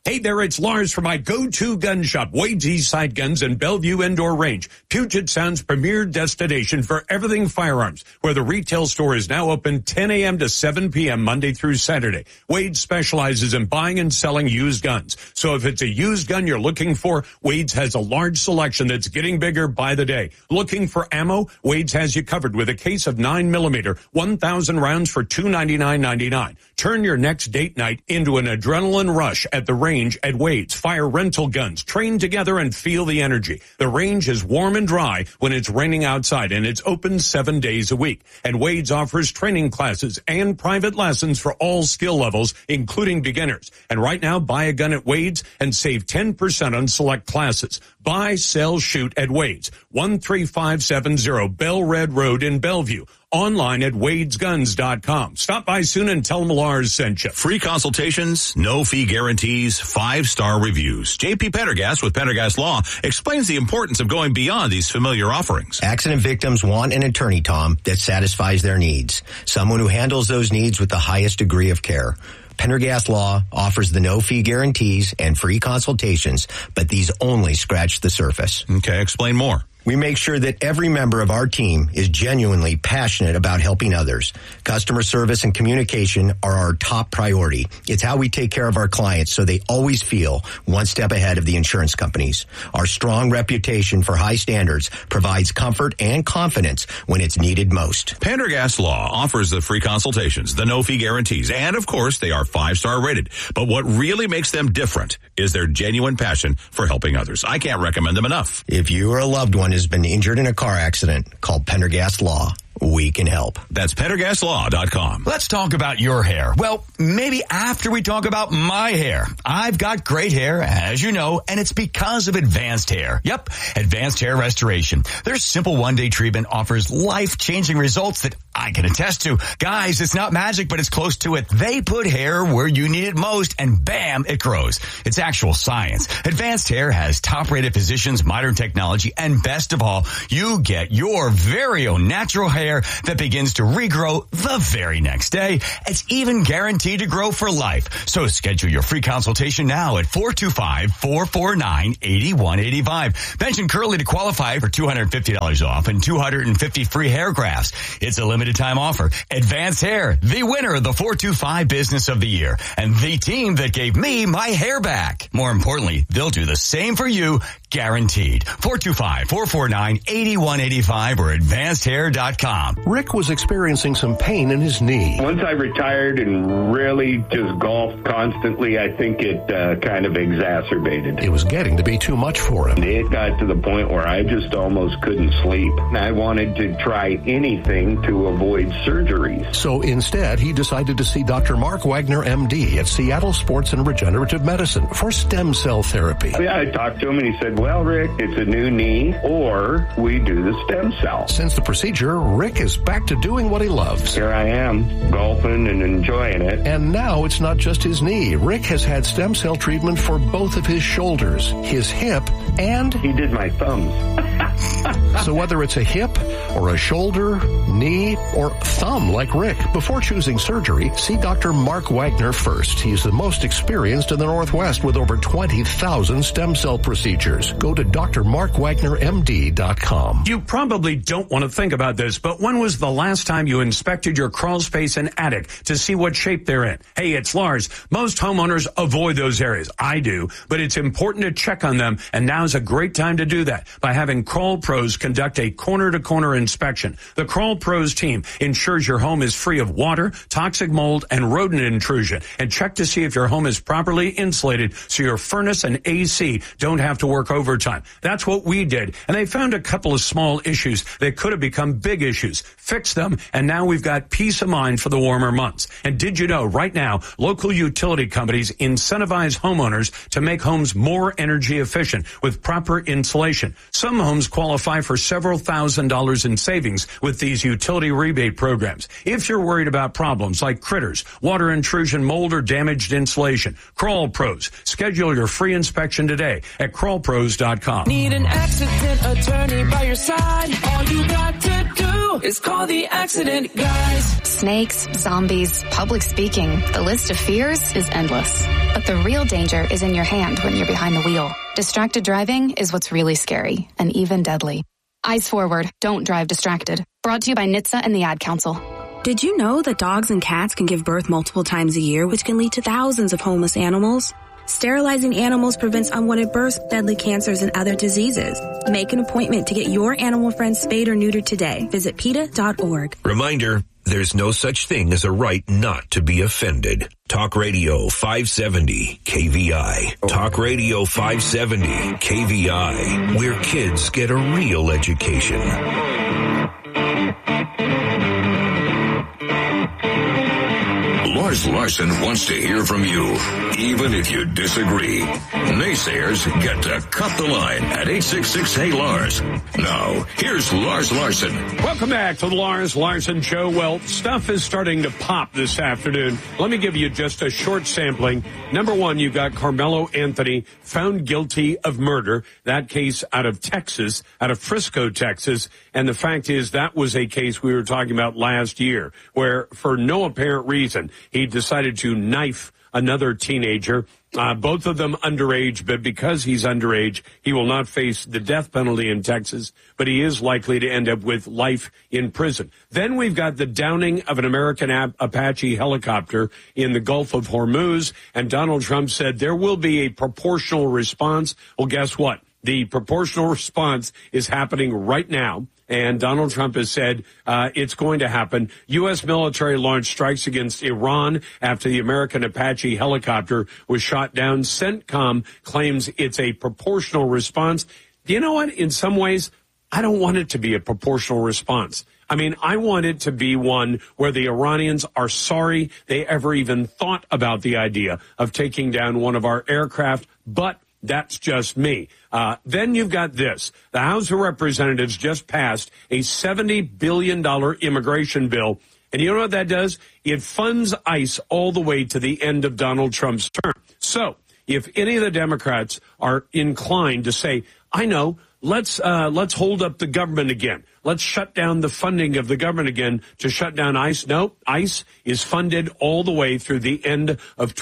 Hey there, it's Lars from my go-to gun shop, Wade's Eastside Guns in Bellevue Indoor Range, Puget Sound's premier destination for everything firearms, where the retail store is now open 10 a.m. to 7 p.m. Monday through Saturday. Wade specializes in buying and selling used guns. So if it's a used gun you're looking for, Wade's has a large selection that's getting bigger by the day. Looking for ammo? Wade's has you covered with a case of 9mm, 1,000 rounds for $299.99. Turn your next date night into an adrenaline rush at the range at Wade's. Fire rental guns. Train together and feel the energy. The range is warm and dry when it's raining outside, and it's open 7 days a week. And Wade's offers training classes and private lessons for all skill levels, including beginners. And right now, buy a gun at Wade's and save 10% on select classes. Buy, sell, shoot at Wade's. 13570 Bell Red Road in Bellevue. Online at wadesguns.com. Stop by soon and tell them Lars sent you. Free consultations, no fee guarantees, 5-star reviews. J.P. Pendergast with Pendergast Law explains the importance of going beyond these familiar offerings. Accident victims want an attorney, Tom, that satisfies their needs. Someone who handles those needs with the highest degree of care. Pendergast Law offers the no-fee guarantees and free consultations, but these only scratch the surface. Okay, explain more. We make sure that every member of our team is genuinely passionate about helping others. Customer service and communication are our top priority. It's how we take care of our clients so they always feel one step ahead of the insurance companies. Our strong reputation for high standards provides comfort and confidence when it's needed most. Pendergast Law offers the free consultations, the no-fee guarantees, and of course they are 5-star rated. But what really makes them different is their genuine passion for helping others. I can't recommend them enough. If you or a loved one has been injured in a car accident, call Pendergast Law. We can help. That's PendergastLaw.com. Let's talk about your hair. Well, maybe after we talk about my hair. I've got great hair, as you know, and it's because of Advanced Hair. Yep, Advanced Hair Restoration. Their simple one-day treatment offers life-changing results that I can attest to. Guys, it's not magic, but it's close to it. They put hair where you need it most, and bam, it grows. It's actual science. Advanced Hair has top-rated physicians, modern technology, and best of all, you get your very own natural hair that begins to regrow the very next day. It's even guaranteed to grow for life. So schedule your free consultation now at 425-449-8185. Mention Curly to qualify for $250 off and 250 free hair grafts. It's a limited time offer. Advanced Hair, the winner of the 425 Business of the Year, and the team that gave me my hair back. More importantly, they'll do the same for you, guaranteed. 425-449-8185 or advancedhair.com. Rick was experiencing some pain in his knee. Once I retired and really just golfed constantly, I think it kind of exacerbated. It was getting to be too much for him. It got to the point where I just almost couldn't sleep. I wanted to try anything to avoid surgeries. So instead, he decided to see Dr. Mark Wagner, MD, at Seattle Sports and Regenerative Medicine for stem cell therapy. Yeah, I talked to him and he said, well, Rick, it's a new knee or we do the stem cell. Since the procedure, Rick is back to doing what he loves. Here I am, golfing and enjoying it. And now it's not just his knee. Rick has had stem cell treatment for both of his shoulders, his hip, and... he did my thumbs. So whether it's a hip or a shoulder, knee, or thumb like Rick, before choosing surgery, see Dr. Mark Wagner first. He's the most experienced in the Northwest with over 20,000 stem cell procedures. Go to drmarkwagnermd.com. You probably don't want to think about this, but when was the last time you inspected your crawl space and attic to see what shape they're in? Hey, it's Lars. Most homeowners avoid those areas. I do, but it's important to check on them, and now's a great time to do that by having Crawl Pros conduct a corner-to-corner inspection. The Crawl Pros team ensures your home is free of water, toxic mold, and rodent intrusion, and check to see if your home is properly insulated so your furnace and AC don't have to work overtime. That's what we did, and they found a couple of small issues that could have become big issues. Fix them, and now we've got peace of mind for the warmer months. And did you know, right now, local utility companies incentivize homeowners to make homes more energy efficient with proper insulation. Some homes qualify for several $1,000s in savings with these utility rebate programs. If you're worried about problems like critters, water intrusion, mold, or damaged insulation, Crawl Pros. Schedule your free inspection today at crawlpros.com. Need an accident attorney by your side? All you got to do It's called The Accident Guys. Snakes, zombies, public speaking. The list of fears is endless. But the real danger is in your hand when you're behind the wheel. Distracted driving is what's really scary and even deadly. Eyes forward. Don't drive distracted. Brought to you by NHTSA and the Ad Council. Did you know that dogs and cats can give birth multiple times a year, which can lead to thousands of homeless animals? Sterilizing animals prevents unwanted births, deadly cancers, and other diseases. Make an appointment to get your animal friends spayed or neutered today. Visit PETA.org. Reminder, there's no such thing as a right not to be offended. Talk Radio 570 KVI. Talk Radio 570 KVI, where kids get a real education. Lars Larson wants to hear from you, even if you disagree. Naysayers get to cut the line at 866-HEY-LARS. Now, here's Lars Larson. Welcome back to the Lars Larson Show. Well, stuff is starting to pop this afternoon. Let me give you just a short sampling. Number one, you've got Carmelo Anthony found guilty of murder. That case out of Texas, out of Frisco, Texas. And the fact is that was a case we were talking about last year, where for no apparent reason, he decided to knife another teenager, both of them underage, but because he's underage, he will not face the death penalty in Texas, but he is likely to end up with life in prison. Then we've got the downing of an American Apache helicopter in the Gulf of Hormuz, and Donald Trump said there will be a proportional response. Well, guess what? The proportional response is happening right now. And Donald Trump has said it's going to happen. U.S. military launched strikes against Iran after the American Apache helicopter was shot down. CENTCOM claims it's a proportional response. You know what? In some ways, I don't want it to be a proportional response. I mean, I want it to be one where the Iranians are sorry they ever even thought about the idea of taking down one of our aircraft, but that's just me. Then you've got this. The House of Representatives just passed a $70 billion immigration bill. And you know what that does? It funds ICE all the way to the end of Donald Trump's term. So if any of the Democrats are inclined to say, I know, let's hold up the government again. Let's shut down the funding of the government again to shut down ICE. No, ICE is funded all the way through the end of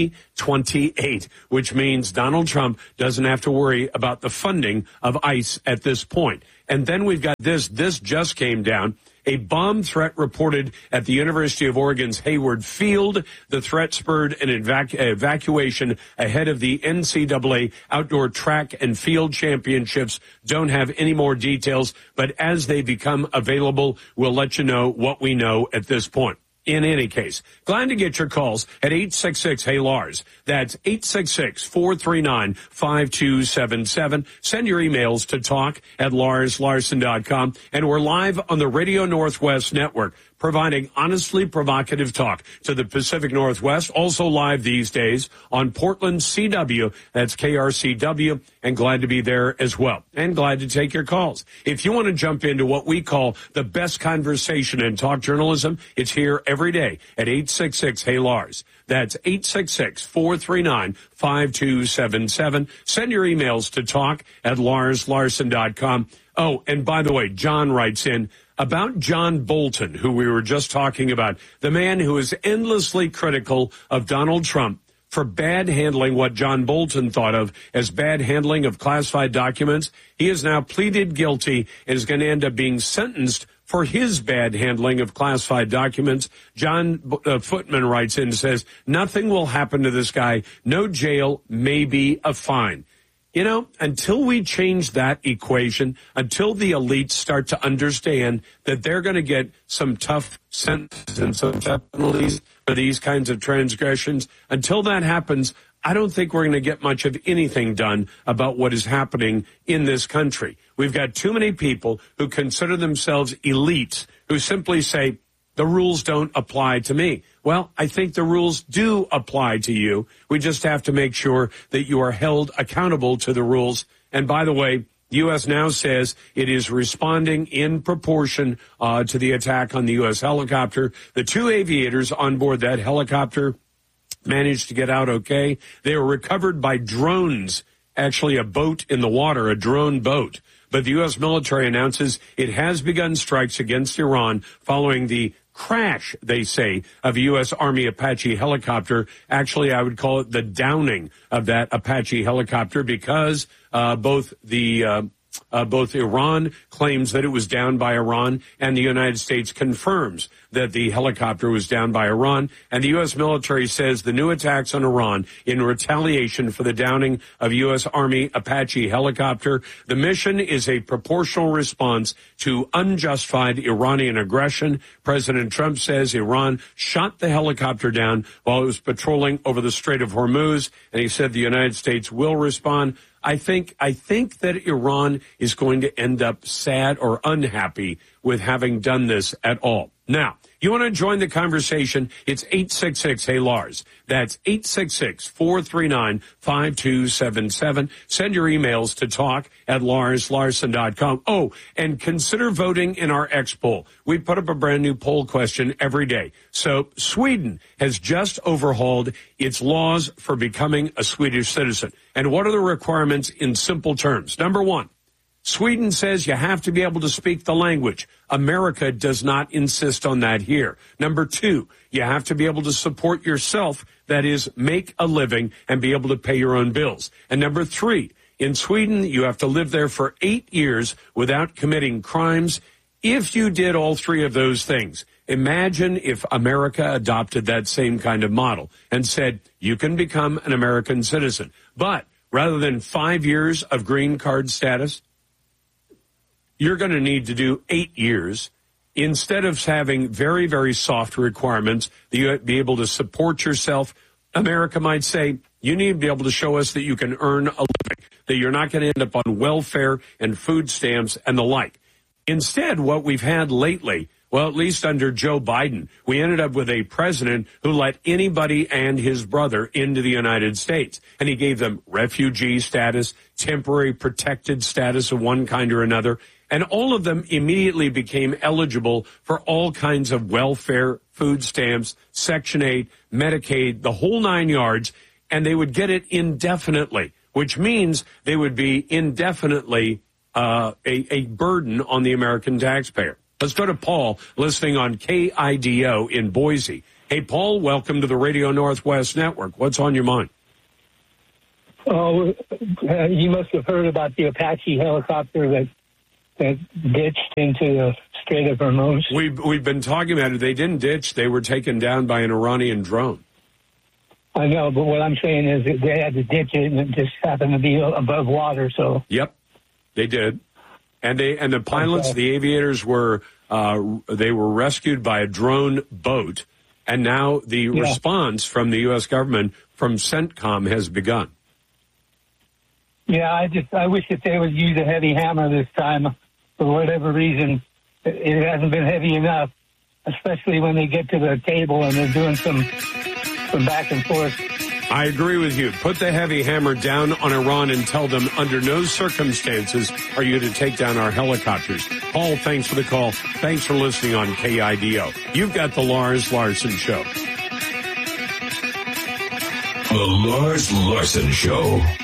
2028, which means Donald Trump doesn't have to worry about the funding of ICE at this point. And then we've got this. This just came down. A bomb threat reported at the University of Oregon's Hayward Field. The threat spurred an evacuation ahead of the NCAA Outdoor Track and Field Championships. Don't have any more details, but as they become available, we'll let you know what we know at this point. In any case, glad to get your calls at 866-HEY-LARS. That's 866-439-5277. Send your emails to talk@LarsLarson.com. And we're live on the Radio Northwest Network, providing honestly provocative talk to the Pacific Northwest. Also live these days on Portland CW. That's KRCW. And glad to be there as well. And glad to take your calls. If you want to jump into what we call the best conversation in talk journalism, it's here every day at 866-HEY-LARS. That's 866-439-5277. Send your emails to talk@LarsLarson.com. Oh, and by the way, John writes in about John Bolton, who we were just talking about, the man who is endlessly critical of Donald Trump for bad handling what John Bolton thought of as bad handling of classified documents. He has now pleaded guilty and is going to end up being sentenced for his bad handling of classified documents. John Footman writes in and says, nothing will happen to this guy. No jail, maybe a fine. You know, until we change that equation, until the elites start to understand that they're going to get some tough sentences and some tough penalties for these kinds of transgressions, until that happens, I don't think we're going to get much of anything done about what is happening in this country. We've got too many people who consider themselves elites who simply say, the rules don't apply to me. Well, I think the rules do apply to you. We just have to make sure that you are held accountable to the rules. And by the way, the U.S. now says it is responding in proportion to the attack on the U.S. helicopter. The two aviators on board that helicopter managed to get out okay. They were recovered by drones actually a boat in the water, a drone boat. But the U.S. military announces it has begun strikes against Iran following the crash, they say, of a U.S. Army Apache helicopter. Actually, I would call it the downing of that Apache helicopter, because both Iran claims that it was downed by Iran, and the United States confirms that the helicopter was downed by Iran. And the U.S. military says the new attacks on Iran in retaliation for the downing of U.S. Army Apache helicopter. The mission is a proportional response to unjustified Iranian aggression. President Trump says Iran shot the helicopter down while it was patrolling over the Strait of Hormuz, and he said the United States will respond. I think that Iran is going to end up sad or unhappy with having done this at all. Now, you want to join the conversation? It's 866-HEY-LARS. That's 866-439-5277. Send your emails to talk@LarsLarson.com. Oh, and consider voting in our X poll. We put up a brand new poll question every day. So Sweden has just overhauled its laws for becoming a Swedish citizen. And what are the requirements in simple terms? Number one, Sweden says you have to be able to speak the language. America does not insist on that here. Number two, you have to be able to support yourself, that is, make a living and be able to pay your own bills. And number three, in Sweden, you have to live there for 8 years without committing crimes. If you did all three of those things, imagine if America adopted that same kind of model and said, you can become an American citizen. But rather than 5 years of green card status, you're going to need to do 8 years. Instead of having very, very soft requirements that you be able to support yourself, America might say, you need to be able to show us that you can earn a living, that you're not going to end up on welfare and food stamps and the like. Instead, what we've had lately, well, at least under Joe Biden, we ended up with a president who let anybody and his brother into the United States. And he gave them refugee status, temporary protected status of one kind or another. And all of them immediately became eligible for all kinds of welfare, food stamps, Section 8, Medicaid, the whole 9 yards. And they would get it indefinitely, which means they would be indefinitely a burden on the American taxpayer. Let's go to Paul, listening on KIDO in Boise. Hey, Paul, welcome to the Radio Northwest Network. What's on your mind? Oh, you must have heard about the Apache helicopter that ditched into the Strait of Hormuz. We've been talking about it. They didn't ditch. They were taken down by an Iranian drone. I know, but what I'm saying is that they had to ditch it, and it just happened to be above water. So yep, they did. And the pilots, okay, the aviators were rescued by a drone boat, and now the response from the U.S. government from CENTCOM has begun. Yeah, I wish that they would use a heavy hammer this time. For whatever reason, it hasn't been heavy enough, especially when they get to the table and they're doing some back and forth. I agree with you. Put the heavy hammer down on Iran and tell them under no circumstances are you to take down our helicopters. Paul, thanks for the call. Thanks for listening on KIDO. You've got the Lars Larson Show. The Lars Larson Show.